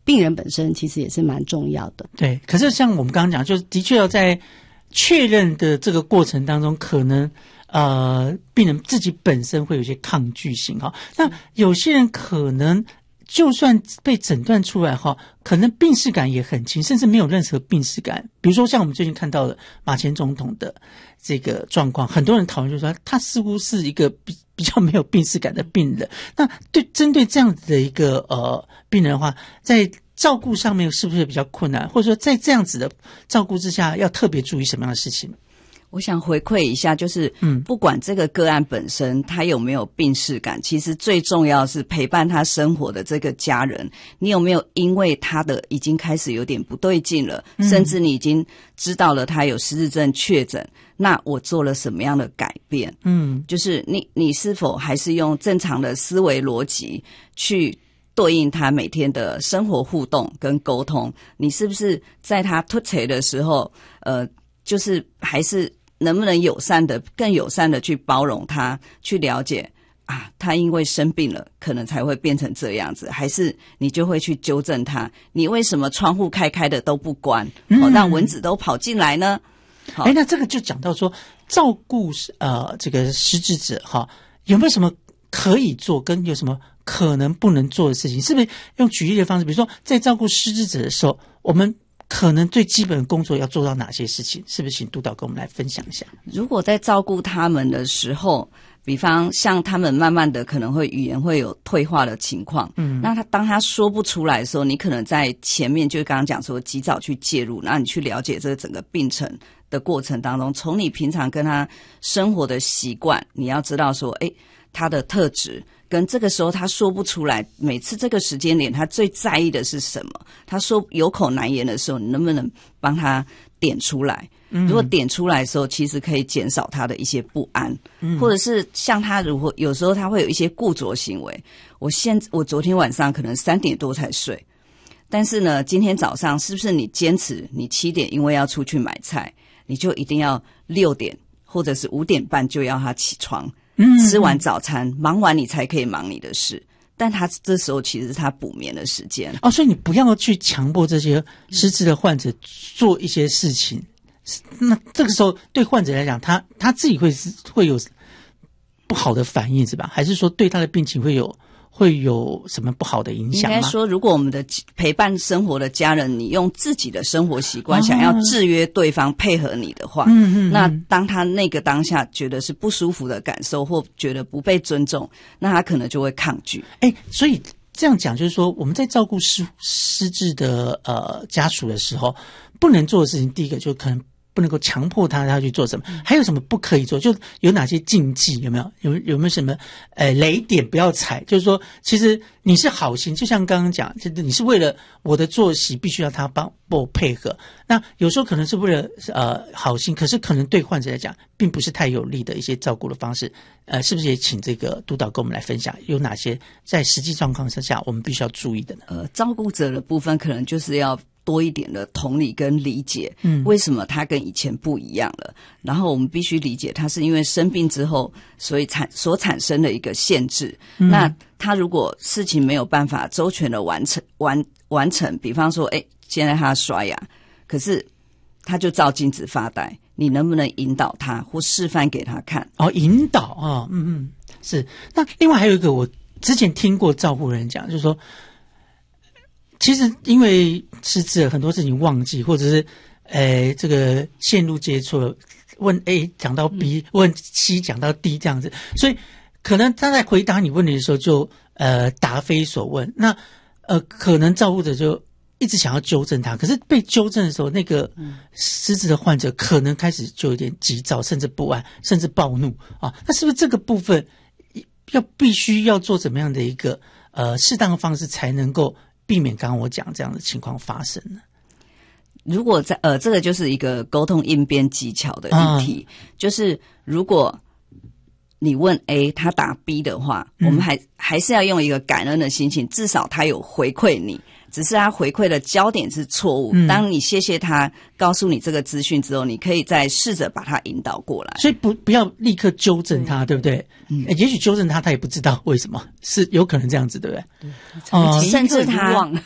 病人本身其实也是蛮重要的。 对，可是像我们刚刚讲，就是的确要在确认的这个过程当中，可能病人自己本身会有一些抗拒性哈。那有些人可能就算被诊断出来哈，可能病识感也很轻，甚至没有任何病识感。比如说像我们最近看到的马前总统的这个状况，很多人讨论就说他似乎是一个比较没有病识感的病人。那针对这样子的一个病人的话，在照顾上面是不是比较困难，或者说在这样子的照顾之下要特别注意什么样的事情？ 我想回馈一下，就是不管这个个案本身他有没有病识感，其实最重要是陪伴他生活的这个家人，你有没有因为他的已经开始有点不对劲了，甚至你已经知道了他有失智症确诊，那我做了什么样的改变？就是你是否还是用正常的思维逻辑去对应他每天的生活互动跟沟通？你是不是在他突袭的时候就是还是能不能更友善的去包容他，去了解他因为生病了可能才会变成这样子，还是你就会去纠正他，你为什么窗户开的都不关，让蚊子都跑进来呢？ 那这个就讲到说照顾这个失智者哈，有没有什么可以做跟有什么可能不能做的事情？是不是用举例的方式，比如说在照顾失智者的时候，我们可能最基本的工作要做到哪些事情？是不是请督导跟我们来分享一下？ 如果在照顾他们的时候，比方像他们慢慢的可能会语言会有退化的情况，那当他说不出来的时候，你可能在前面就刚刚讲说及早去介入，然后你去了解这个整个病程的过程当中，从你平常跟他生活的习惯，你要知道说他的特质跟这个时候他说不出来，每次这个时间点他最在意的是什么，他说有口难言的时候，你能不能帮他点出来？如果点出来的时候，其实可以减少他的一些不安，或者是像他如果有时候他会有一些固着行为，我昨天晚上可能3点多才睡，但是呢今天早上是不是你坚持你7点因为要出去买菜，你就一定要6点或者是5点半就要他起床，吃完早餐忙完你才可以忙你的事，但他这时候其实是他补眠的时间所以你不要去强迫这些失智的患者做一些事情，那这个时候对患者来讲，他自己会有不好的反应是吧？还是说对他的病情会有什么不好的影响吗？ 应该说，如果我们的陪伴生活的家人，你用自己的生活习惯想要制约对方配合你的话，那当他那个当下觉得是不舒服的感受，或觉得不被尊重，那他可能就会抗拒。 所以这样讲就是说，我们在照顾失智的家属的时候，不能做的事情，第一个就可能不能够强迫他去做什么，还有什么不可以做？就有哪些禁忌？有没有什么雷点不要踩？就是说，其实你是好心，就像刚刚讲，就是你是为了我的作息必须要他帮我配合。那有时候可能是为了好心，可是可能对患者来讲，并不是太有利的一些照顾的方式。是不是也请这个督导跟我们来分享，有哪些在实际状况之下我们必须要注意的呢？ 照顾者的部分可能就是要多一点的同理跟理解，为什么他跟以前不一样了，然后我们必须理解他是因为生病之后所产生的一个限制，那他如果事情没有办法周全的完成，比方说现在他刷牙，可是他就照镜子发呆，你能不能引导他或示范给他看？ 引导是。那另外还有一个，我之前听过照顾人讲，就是说其实因为失智了，很多事情忘记，或者是这个线路接错了，问 A 讲到 B，问 C 讲到 D 这样子，所以可能他在回答你问题的时候就答非所问。那可能照顾者就一直想要纠正他，可是被纠正的时候，那个失智的患者可能开始就有点急躁，甚至不安，甚至暴怒那是不是这个部分必须要做怎么样的一个适当的方式，才能够避免刚刚我讲这样的情况发生呢？ 如果在这个就是一个沟通应变技巧的议题，就是如果你问 A 他答 B 的话，我们还是要用一个感恩的心情，至少他有回馈你，只是他回馈的焦点是错误。当你谢谢他告诉你这个资讯之后，你可以再试着把他引导过来。 所以不要立刻纠正他，对不对？也许纠正他也不知道为什么，是有可能这样子，对不对？ 甚至他